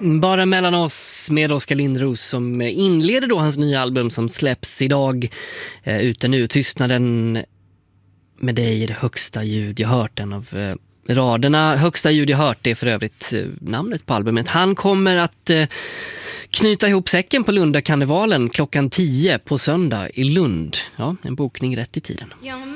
Bara mellan oss med Oskar Lindros som inleder då hans nya album som släpps idag ute nu. Tystnaden med dig är det högsta ljud jag hört, en av raderna. Högsta ljud jag hört, det är för övrigt namnet på albumet. Han kommer att knyta ihop säcken på Lundakarnevalen klockan 10 på söndag i Lund. Ja, en bokning rätt i tiden.